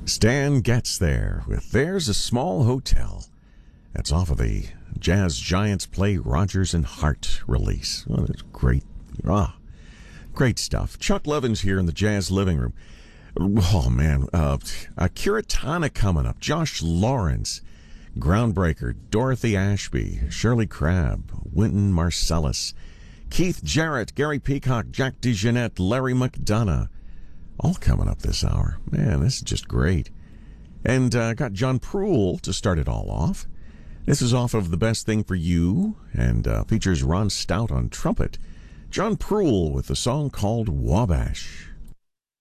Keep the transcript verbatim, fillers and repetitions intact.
Stan Getz there with There's a Small Hotel. That's off of the Jazz Giants Play Rodgers and Hart release. Well, that's great. Ah, great stuff. Chuck Levin's here in the Jazz Living Room. Oh, man. Uh, Akira Tana coming up. Josh Lawrence. Groundbreaker. Dorothy Ashby. Shirley Crabb. Wynton Marsalis. Keith Jarrett. Gary Peacock. Jack DeJohnette. Larry McDonough. All coming up this hour. Man, this is just great. And uh, got John Proul to start it all off. This is off of The Best Thing for You and uh, features Ron Stout on trumpet. John Proul with a song called Wabash.